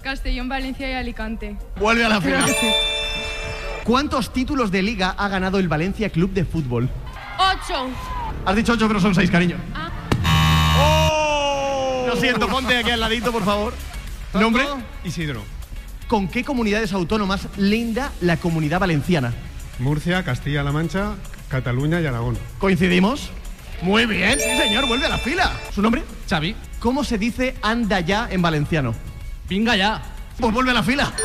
Castellón, Valencia y Alicante. Vuelve a la final. ¿Cuántos títulos de liga ha ganado el Valencia Club de Fútbol? 8. Has dicho 8, pero son 6, cariño. ¡Oh! Lo siento, ponte aquí al ladito, por favor. ¿Nombre? Isidro. ¿Con qué comunidades autónomas linda la Comunidad Valenciana? Murcia, Castilla-La Mancha, Cataluña y Aragón. ¿Coincidimos? Muy bien, sí señor, vuelve a la fila. ¿Su nombre? Xavi. ¿Cómo se dice anda ya en valenciano? Venga ya. Pues vuelve a la fila.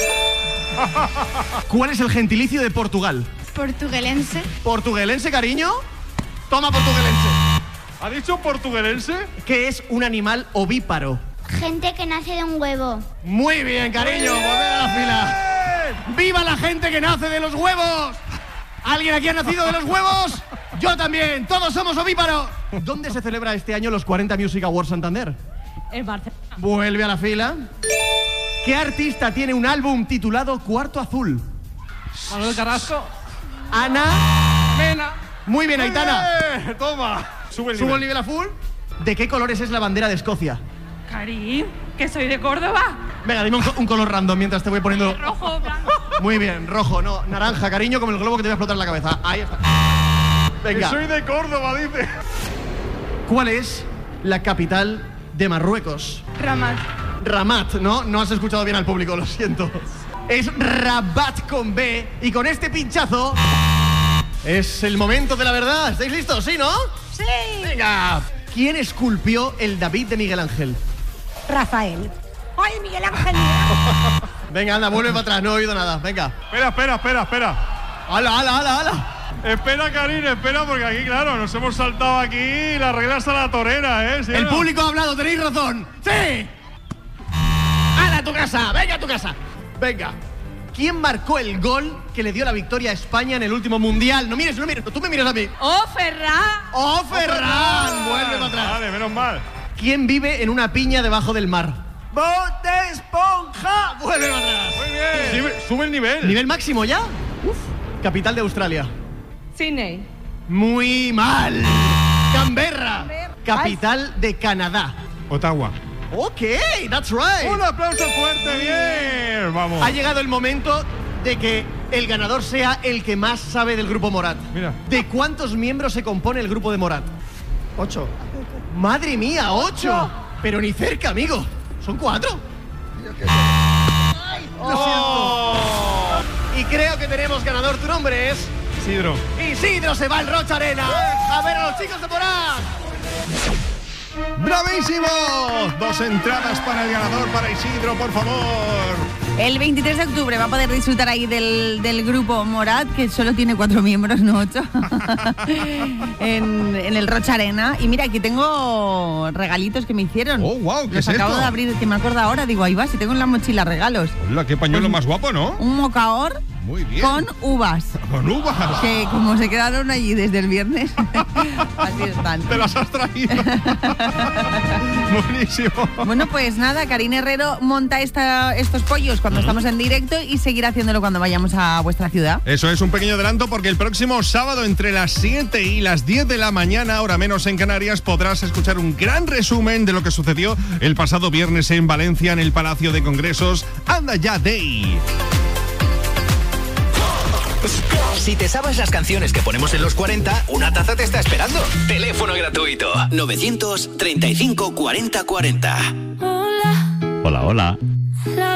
¿Cuál es el gentilicio de Portugal? Portuguelense. ¿Portuguelense, cariño? Toma portuguelense. ¿Ha dicho portuguelense? ¿Qué es un animal ovíparo? Gente que nace de un huevo. Muy bien, cariño, volver a la fila. ¡Viva la gente que nace de los huevos! ¿Alguien aquí ha nacido de los huevos? Yo también, todos somos ovíparos. ¿Dónde se celebra este año los 40 Music Awards Santander? En Barcelona. Vuelve a la fila. ¿Qué artista tiene un álbum titulado Cuarto Azul? Manuel Carrasco. Ana Mena. Muy bien, Aitana. Toma. Sube el ¿Subo el nivel. nivel a full? ¿De qué colores es la bandera de Escocia? Karim, que soy de Córdoba. Venga, dime un color random mientras te voy poniendo... Rojo, blanco. Muy bien, rojo, no, naranja, cariño, como el globo que te voy a explotar en la cabeza. Ahí está. Que Venga. soy de Córdoba, dice. ¿Cuál es la capital de Marruecos? Ramat. Ramat, ¿no? No has escuchado bien al público, lo siento. Es Rabat con B. Y con este pinchazo... es el momento de la verdad. ¿Estáis listos? ¿Sí, no? Sí. Venga. ¿Quién esculpió el David de Miguel Ángel? Rafael. ¡Ay, Miguel Ángel! Venga, anda, vuelve para atrás, no he oído nada. Venga. Espera. ¡Hala! Espera, Karim, espera, porque aquí, claro, nos hemos saltado aquí las reglas a la torera, ¿eh? ¿Sí o El no? público ha hablado, tenéis razón. ¡Sí! ¡Hala a tu casa! ¡Venga a tu casa! Venga. ¿Quién marcó el gol que le dio la victoria a España en el último mundial? No mires, tú me miras a mí. ¡Oh, Ferran! ¡Oh, Ferran! Vuelve para atrás. Vale, menos mal. ¿Quién vive en una piña debajo del mar? ¡Bob Esponja! Vuelve para atrás. Muy bien. Sube el nivel. ¿Nivel máximo ya? Uf. Capital de Australia. Sydney. Muy mal. Canberra. Capital de Canadá. Ottawa. Ok, that's right. Un aplauso fuerte, bien. Vamos. Ha llegado el momento de que el ganador sea el que más sabe del grupo Morat. Mira. ¿De cuántos miembros se compone el grupo de Morat? 8. Madre mía, 8. Pero ni cerca, amigo. Son 4. Lo siento. Y creo que tenemos ganador. Tu nombre es... Isidro. Isidro se va al Rocha Arena. A ver a los chicos de Morat. ¡Bravísimo! 2 entradas para el ganador, para Isidro, por favor. El 23 de octubre va a poder disfrutar ahí del grupo Morat, que solo tiene 4 miembros, no 8, en el Rocha Arena. Y mira, aquí tengo regalitos que me hicieron. Oh, wow, ¿qué Los es acabo esto? de abrir, que me acuerdo ahora. Digo, ahí va, si tengo en la mochila regalos. Hola, qué pañuelo más guapo, ¿no? Un mocaor Muy bien. con uvas. Con uvas. Que como se quedaron allí desde el viernes, así están. Te las has traído. Buenísimo. Bueno, pues nada, Karim Herrero monta estos pollos cuando estamos en directo y seguirá haciéndolo cuando vayamos a vuestra ciudad. Eso es un pequeño adelanto porque el próximo sábado entre las 7 y las 10 de la mañana, hora menos en Canarias, podrás escuchar un gran resumen de lo que sucedió el pasado viernes en Valencia en el Palacio de Congresos Anda Ya Day. Si te sabes las canciones que ponemos en los 40, una taza te está esperando. Teléfono gratuito 935 40 40. Hola.